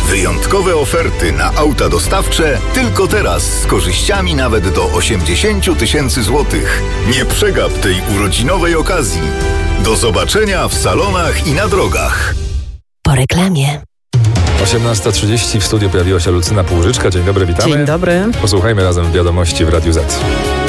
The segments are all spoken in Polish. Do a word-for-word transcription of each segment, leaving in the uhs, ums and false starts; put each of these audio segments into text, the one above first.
Wyjątkowe oferty na auta dostawcze tylko teraz z korzyściami nawet do osiemdziesiąt tysięcy złotych. Nie przegap tej urodzinowej okazji. Do zobaczenia w salonach i na drogach. Po reklamie. osiemnasta trzydzieści w studiu pojawiła się Lucyna Półżyczka. Dzień dobry, witamy. Dzień dobry. Posłuchajmy razem wiadomości w Radiu Z.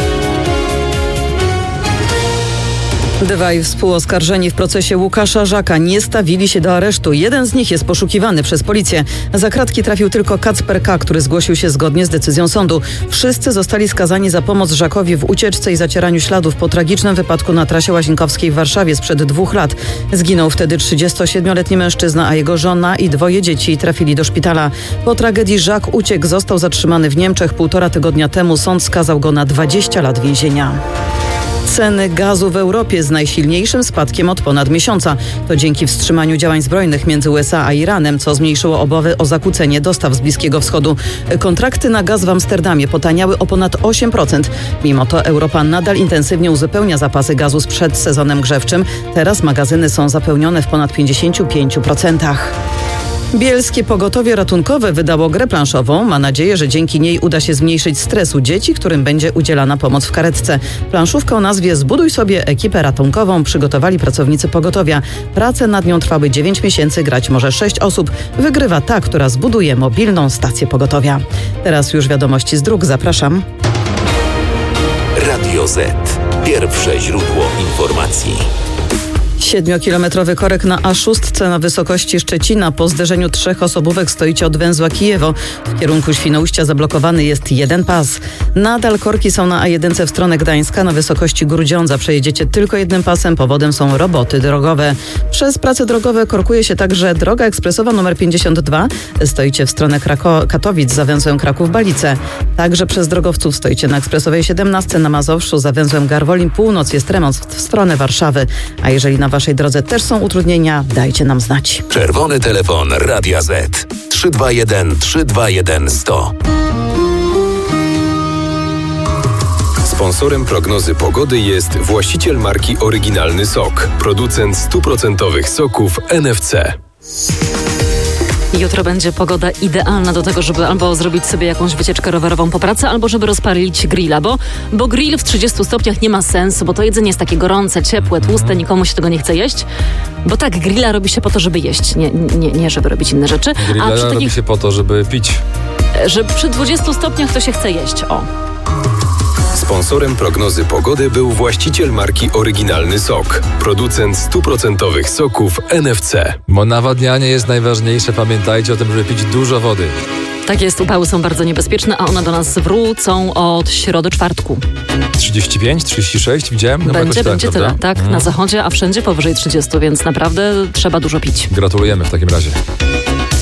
Dwaj współoskarżeni w procesie Łukasza Żaka nie stawili się do aresztu. Jeden z nich jest poszukiwany przez policję. Za kratki trafił tylko Kacper K., który zgłosił się zgodnie z decyzją sądu. Wszyscy zostali skazani za pomoc Żakowi w ucieczce i zacieraniu śladów po tragicznym wypadku na trasie Łazienkowskiej w Warszawie sprzed dwóch lat. Zginął wtedy trzydziestosiedmioletni mężczyzna, a jego żona i dwoje dzieci trafili do szpitala. Po tragedii Żak uciekł, został zatrzymany w Niemczech. Półtora tygodnia temu sąd skazał go na dwadzieścia lat więzienia. Ceny gazu w Europie z najsilniejszym spadkiem od ponad miesiąca. To dzięki wstrzymaniu działań zbrojnych między U S A a Iranem, co zmniejszyło obawy o zakłócenie dostaw z Bliskiego Wschodu. Kontrakty na gaz w Amsterdamie potaniały o ponad osiem procent. Mimo to Europa nadal intensywnie uzupełnia zapasy gazu sprzed sezonem grzewczym. Teraz magazyny są zapełnione w ponad pięćdziesięciu pięciu procentach. Bielskie Pogotowie Ratunkowe wydało grę planszową. Ma nadzieję, że dzięki niej uda się zmniejszyć stres u dzieci, którym będzie udzielana pomoc w karetce. Planszówkę o nazwie Zbuduj sobie ekipę ratunkową przygotowali pracownicy pogotowia. Prace nad nią trwały dziewięć miesięcy, grać może sześć osób. Wygrywa ta, która zbuduje mobilną stację pogotowia. Teraz już wiadomości z dróg. Zapraszam. Radio Z. Pierwsze źródło informacji. Siedmiokilometrowy korek na A sześć na wysokości Szczecina. Po zderzeniu trzech osobówek stoicie od węzła Kijewo. W kierunku Świnoujścia zablokowany jest jeden pas. Nadal korki są na A jeden w stronę Gdańska. Na wysokości Grudziądza przejedziecie tylko jednym pasem. Powodem są roboty drogowe. Przez prace drogowe korkuje się także droga ekspresowa numer pięćdziesiąt dwa. Stoicie w stronę Krako- Katowic za węzłem Kraków-Balice. Także przez drogowców stoicie na ekspresowej siedemnaście na Mazowszu za węzłem Garwolin Północ. Jest remont w stronę Warszawy. A jeżeli na waszej drodze też są utrudnienia, dajcie nam znać. Czerwony telefon Radia Z. trzy dwa jeden trzy dwa jeden sto. Sponsorem prognozy pogody jest właściciel marki Oryginalny Sok, producent stuprocentowych soków N F C. Jutro będzie pogoda idealna do tego, żeby albo zrobić sobie jakąś wycieczkę rowerową po pracy, albo żeby rozpalić grilla, bo, bo grill w trzydziestu stopniach nie ma sensu, bo to jedzenie jest takie gorące, ciepłe, tłuste, nikomu się tego nie chce jeść. Bo tak, grilla robi się po to, żeby jeść, nie, nie, nie żeby robić inne rzeczy. Grilla A przy robi takich, się po to, żeby pić. że przy dwudziestu stopniach to się chce jeść, o. Sponsorem prognozy pogody był właściciel marki Oryginalny Sok, producent stuprocentowych soków N F C. Bo nawadnianie jest najważniejsze. Pamiętajcie o tym, żeby pić dużo wody. Tak jest, upały są bardzo niebezpieczne, a one do nas wrócą od środy czwartku. trzydzieści pięć, trzydzieści sześć, widziałem? No Będzie, tak, będzie prawda? tyle, tak, Mhm. na zachodzie, a wszędzie powyżej trzydziestu, więc naprawdę trzeba dużo pić. Gratulujemy w takim razie.